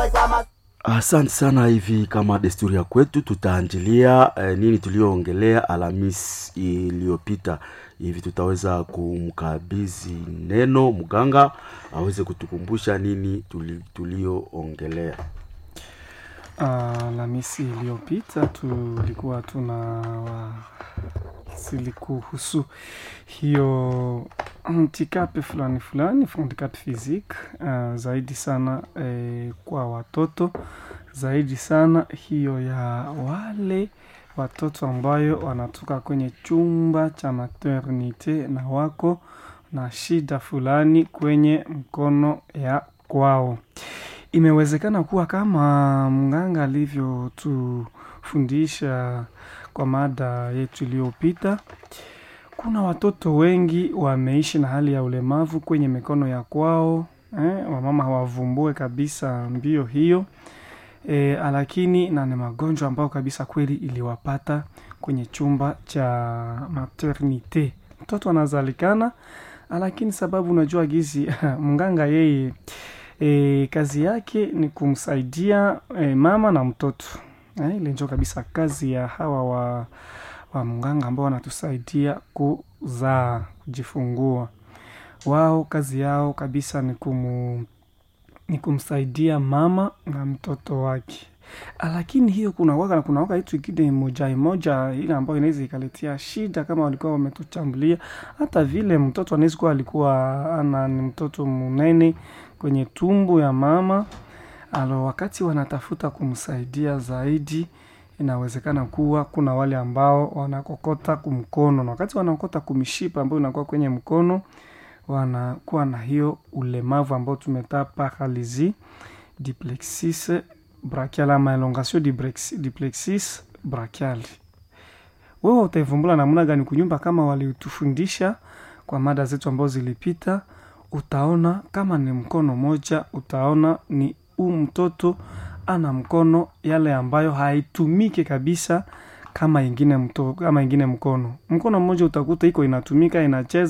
Asante sana. Hivi kama desturi ya kwetu tutaanjilia nini tulioongelea Alhamisi iliyopita. Hivi tutaweza kumkabidhi neno mganga aweze kutukumbusha nini tulioongelea. Alhamisi iliyopita tulikuwa kuhusu hiyo handicap fulani handicap physique, zaidi sana kwa watoto, zaidi sana hiyo ya wale watoto ambayo wanatoka kwenye chumba cha maternite na wako na shida fulani kwenye mkono ya kwao. Imewezekana kuwa kama mganga alivyo tufundisha kwa mada yetu iliyopita, kuna watoto wengi wameishi na hali ya ulemavu kwenye mikono ya kwao, wamama hawavumbue kabisa mbio hiyo, lakini na ni magonjwa ambao kabisa kweli iliwapata kwenye chumba cha maternite. Mtoto anazalikana, lakini sababu unajua gizi mganga yeye kazi yake ni kumsaidia mama na mtoto. Ile ndio kabisa kazi ya hawa wa mganga ambao wanatusaidia kuzaa, kujifungua. Wao kazi yao kabisa ni kumsaidia mama na mtoto wake. Lakini hiyo kuna waka hitu ikide moja ile ambayo inaweza ikaletea shida kama walikuwa wametuchambulia. Hata vile mtoto anaweza kuwa alikuwa ni mtoto munene kwenye tumbo ya mama. Wakati wanatafuta kumsaidia zaidi, inawezekana kuwa kuna wale ambao wanakokota kumkono, na wakati wanakokota kumishipa ambayo inakuwa kwenye mkono, wanakuwa na hiyo ulemavu ambao tumeta paralysie du plexus brachial ama elongation du plexus brachial. Wewe utavumbula namna gani kunyumba kama walitufundisha kwa mada zetu ambazo zilipita? Utaona kama ni mkono moja, utaona ni mtoto ana mkono yale ambayo haitumiki kabisa kama ingine mkono. Mkono mmoja utakuta iko inatumika, inacheza